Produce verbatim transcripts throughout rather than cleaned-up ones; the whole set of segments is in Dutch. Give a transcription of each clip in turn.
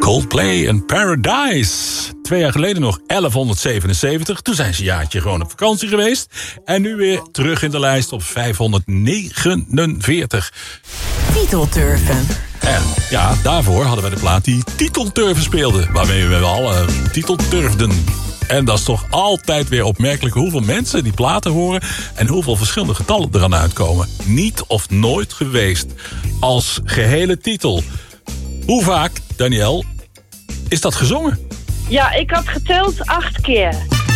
Coldplay en Paradise. Twee jaar geleden nog elfhonderdzevenenzeventig. Toen zijn ze een jaartje gewoon op vakantie geweest. En nu weer terug in de lijst op vijfhonderdnegenenveertig. Titelturven. En ja, daarvoor hadden wij de plaat die titelturven speelde. Waarmee we alle titelturfden. En dat is toch altijd weer opmerkelijk hoeveel mensen die platen horen en hoeveel verschillende getallen eraan uitkomen. Niet of nooit geweest als gehele titel. Hoe vaak, Danielle, is dat gezongen? Ja, ik had geteld acht keer.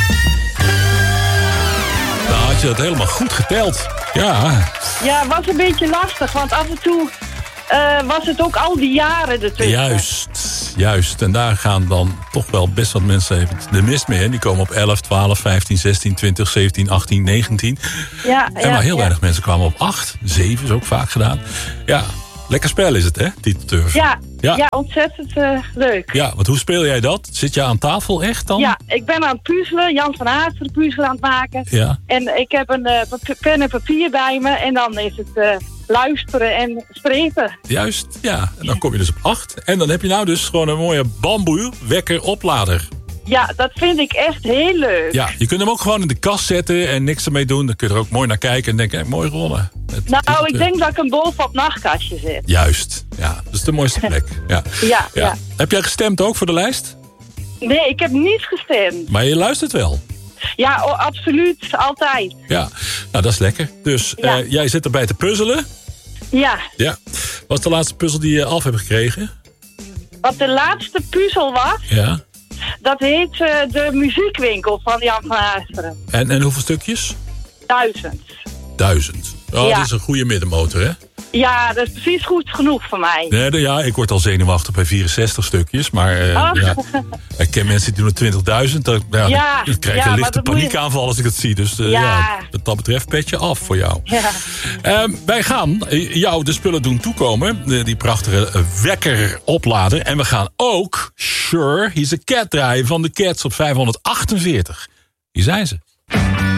Nou, had je dat helemaal goed geteld. Ja. Ja, het was een beetje lastig, want af en toe uh, was het ook al die jaren ertussen. Juist, juist. En daar gaan dan toch wel best wat mensen even de mist mee. Hè? Die komen op elf, twaalf, vijftien, zestien, twintig, zeventien, achttien, negentien. Ja, en ja, maar heel ja. weinig mensen kwamen op acht. zeven is ook vaak gedaan. Ja, lekker spel is het, hè, titelturf. Ja, Ja. ja. ontzettend uh, leuk. Ja, want hoe speel jij dat? Zit je aan tafel echt dan? Ja, ik ben aan het puzzelen. Jan van Haasteren de puzzel aan het maken. Ja. En ik heb een uh, pap- pen en papier bij me. En dan is het uh, luisteren en spreken. Juist, ja. En dan kom je dus op acht. En dan heb je nou dus gewoon een mooie bamboe wekker oplader. Ja, dat vind ik echt heel leuk. Ja, je kunt hem ook gewoon in de kast zetten en niks ermee doen. Dan kun je er ook mooi naar kijken en denken, hey, mooi gewonnen. Het, Nou, het, ik uh, denk dat ik hem boven op het nachtkastje zet. Juist, ja. Dat is de mooiste plek. Ja. Ja, ja. Heb jij gestemd ook voor de lijst? Nee, ik heb niet gestemd. Maar je luistert wel. Ja, oh, absoluut. Altijd. Ja, nou dat is lekker. Dus Ja. uh, jij zit erbij te puzzelen. Ja. Ja. Wat is de laatste puzzel die je af hebt gekregen? Wat de laatste puzzel was, Ja. dat heet uh, de muziekwinkel van Jan van Haasteren. En, en hoeveel stukjes? Duizend. Duizend. Oh, Ja. dat is een goede middenmotor, hè? Ja, dat is precies goed genoeg voor mij. Nee, de- ja, ik word al zenuwachtig bij vierenzestig stukjes. Maar uh, Oh. ja, ik ken mensen die doen er twintigduizend. Dan, ja, Ja, dan krijg ik ja, een maar lichte dat moet je- paniekaanval als ik het zie. Dus uh, ja. Ja. wat dat betreft petje af voor jou. Ja. Uh, wij gaan uh, jou de spullen doen toekomen. Uh, die prachtige uh, wekker oplader. En we gaan ook Sure, He's a Cat draaien van de Cats op vijfhonderdachtenveertig. Hier zijn ze.